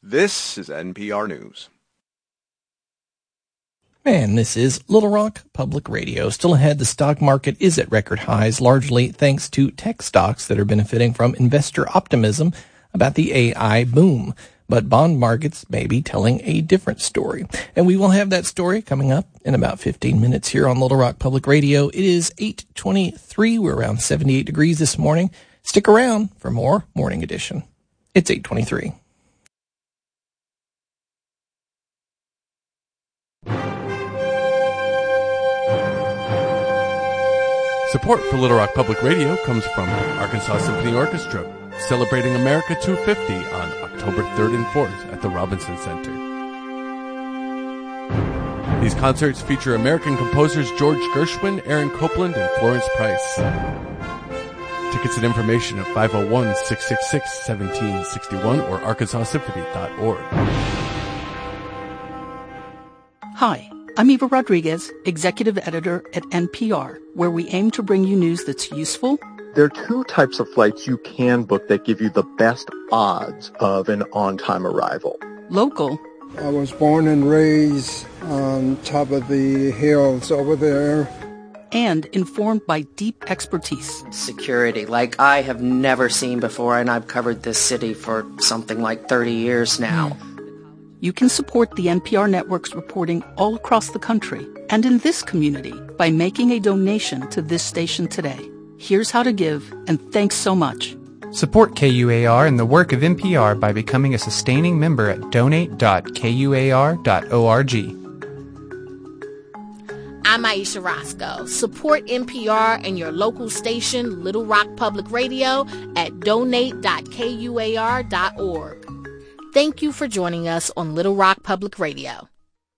This is NPR News. And this is Little Rock Public Radio. Still ahead, the stock market is at record highs, largely thanks to tech stocks that are benefiting from investor optimism about the AI boom. But bond markets may be telling a different story. And we will have that story coming up in about 15 minutes here on Little Rock Public Radio. It is 8:23. We're around 78 degrees this morning. Stick around for more Morning Edition. It's 8:23. Support for Little Rock Public Radio comes from Arkansas Symphony Orchestra, celebrating America 250 on October 3rd and 4th at the Robinson Center. These concerts feature American composers George Gershwin, Aaron Copland, and Florence Price. Tickets and information at 501-666-1761 or arkansasymphony.org. Hi, I'm Eva Rodriguez, Executive Editor at NPR, where we aim to bring you news that's useful. There are two types of flights you can book that give you the best odds of an on-time arrival. Local. I was born and raised on top of the hills over there. And informed by deep expertise. Security, like I have never seen before, and I've covered this city for something like 30 years now. You can support the NPR network's reporting all across the country and in this community by making a donation to this station today. Here's how to give, and thanks so much. Support KUAR and the work of NPR by becoming a sustaining member at donate.kuar.org. I'm Aisha Roscoe. Support NPR and your local station, Little Rock Public Radio, at donate.kuar.org. Thank you for joining us on Little Rock Public Radio.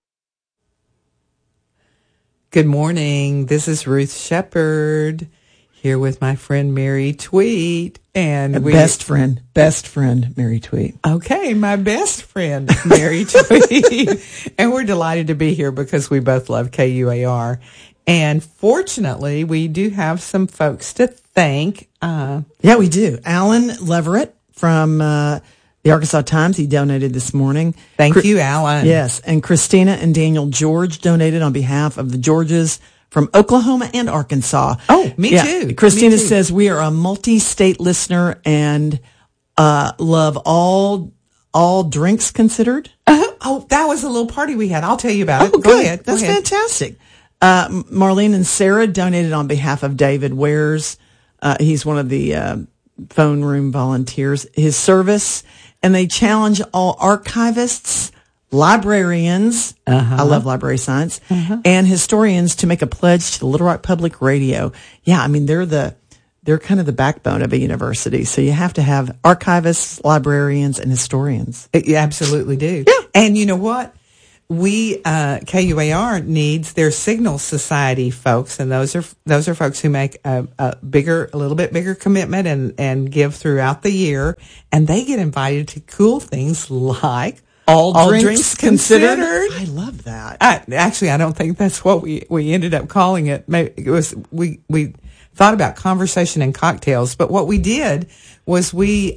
Good morning. This is Ruth Shepard here with my friend Mary Tweet. And best friend, Mary Tweet. Okay, my best friend, Mary Tweet. And we're delighted to be here because we both love KUAR. And fortunately, we do have some folks to thank. Yeah, we do. Alan Leverett from the Arkansas Times, he donated this morning. Thank you, Alan. Yes, and Christina and Daniel George donated on behalf of the Georges from Oklahoma and Arkansas. Oh, me too. Christina says, we are a multi-state listener and love all drinks considered. Oh, that was a little party we had. I'll tell you about it. Go ahead. That's fantastic. Marlene and Sarah donated on behalf of David Wares. He's one of the phone room volunteers. His service, and they challenge all archivists, librarians, I love library science, and historians to make a pledge to the Little Rock Public Radio. Yeah, I mean, they're kind of the backbone of a university. So you have to have archivists, librarians, and historians. You absolutely do. Yeah. And you know what? We, KUAR needs their Signal Society folks, and those are folks who make a little bit bigger commitment and give throughout the year, and they get invited to cool things like All drinks considered. I love that. Actually, I don't think that's what we ended up calling it. Maybe it was we thought about conversation and cocktails, but what we did was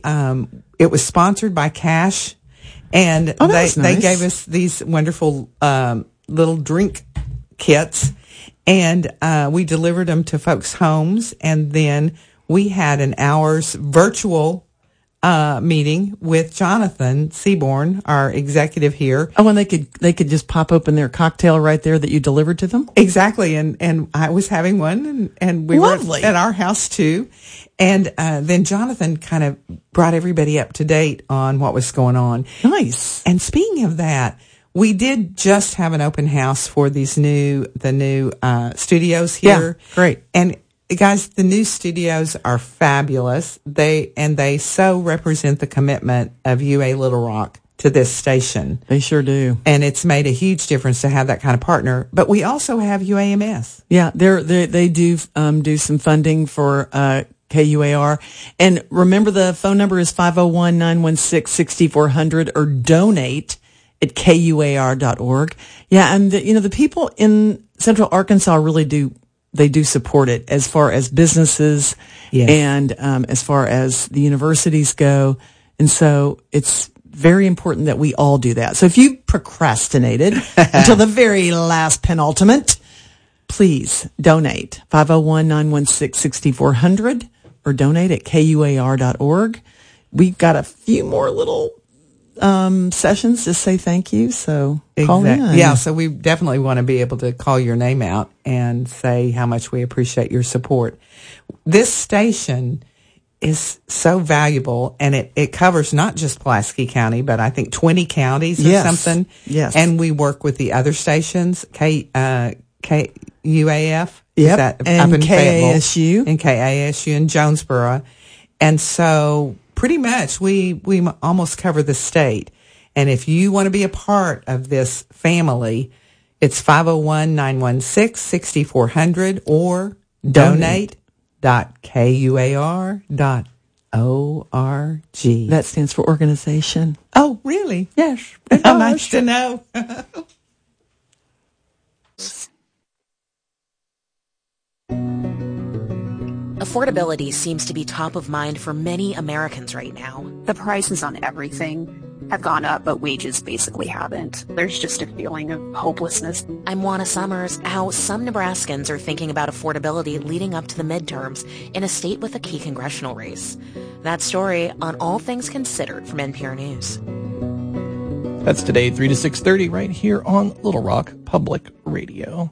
it was sponsored by Cash, and they gave us these wonderful little drink kits, and we delivered them to folks' homes, and then we had an hour's virtual meeting with Jonathan Seaborn, our executive here. Oh, and they could just pop open their cocktail right there that you delivered to them? Exactly. And I was having one, and we were at our house too. And then Jonathan kind of brought everybody up to date on what was going on. Nice. And speaking of that, we did just have an open house for the new studios here. Yeah, great. And guys, the new studios are fabulous. They so represent the commitment of UA Little Rock to this station. They sure do. And it's made a huge difference to have that kind of partner. But we also have UAMS. Yeah, they do some funding for KUAR. And remember, the phone number is 501-916-6400 or donate at KUAR.org. Yeah, and the people in Central Arkansas really do. They do support it as far as businesses and as far as the universities go. And so it's very important that we all do that. So if you procrastinated until the very last penultimate, please donate 501-916-6400 or donate at kuar.org. We've got a few more little sessions to say thank you, so call in. Yeah, so we definitely want to be able to call your name out and say how much we appreciate your support. This station is so valuable, and it covers not just Pulaski County, but I think 20 counties or something. Yes. And we work with the other stations, KUAF. Yep. And up in KASU. And KASU in Jonesboro. And so pretty much we almost cover the state. And if you want to be a part of this family, it's 501-916-6400 or donate.kuar.org. That stands for organization. Oh, really? Yes. How nice to know. Affordability seems to be top of mind for many Americans right now. The prices on everything have gone up, but wages basically haven't. There's just a feeling of hopelessness. I'm Juana Summers. How some Nebraskans are thinking about affordability leading up to the midterms in a state with a key congressional race. That story on All Things Considered from NPR News. That's today, 3 to 6:30, right here on Little Rock Public Radio.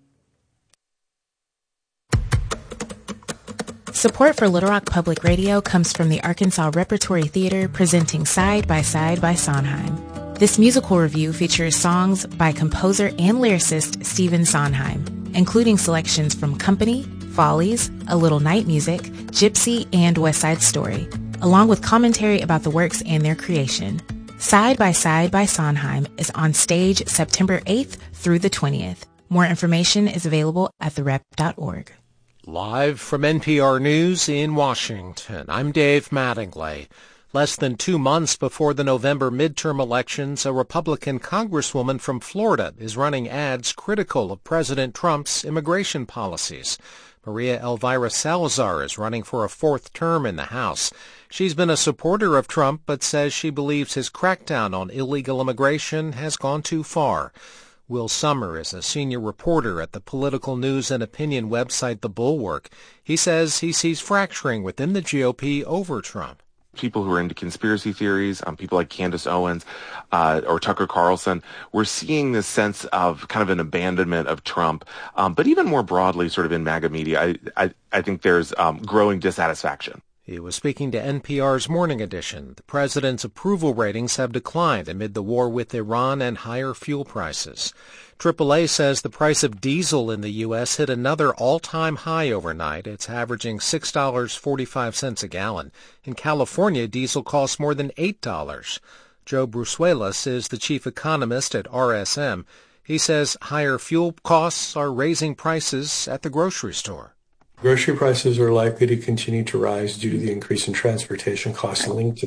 Support for Little Rock Public Radio comes from the Arkansas Repertory Theater presenting Side by Side by Sondheim. This musical review features songs by composer and lyricist Stephen Sondheim, including selections from Company, Follies, A Little Night Music, Gypsy, and West Side Story, along with commentary about the works and their creation. Side by Sondheim is on stage September 8th through the 20th. More information is available at therep.org. Live from NPR News in Washington, I'm Dave Mattingly. Less than 2 months before the November midterm elections, a Republican congresswoman from Florida is running ads critical of President Trump's immigration policies. Maria Elvira Salazar is running for a 4th term in the House. She's been a supporter of Trump, but says she believes his crackdown on illegal immigration has gone too far. Will Sommer is a senior reporter at the political news and opinion website The Bulwark. He says he sees fracturing within the GOP over Trump. People who are into conspiracy theories, people like Candace Owens or Tucker Carlson, we're seeing this sense of kind of an abandonment of Trump. But even more broadly, sort of in MAGA media, I think there's growing dissatisfaction. He was speaking to NPR's Morning Edition. The president's approval ratings have declined amid the war with Iran and higher fuel prices. AAA says the price of diesel in the U.S. hit another all-time high overnight. It's averaging $6.45 a gallon. In California, diesel costs more than $8. Joe Brusuelas is the chief economist at RSM. He says higher fuel costs are raising prices at the grocery store. Grocery prices are likely to continue to rise due to the increase in transportation costs linked to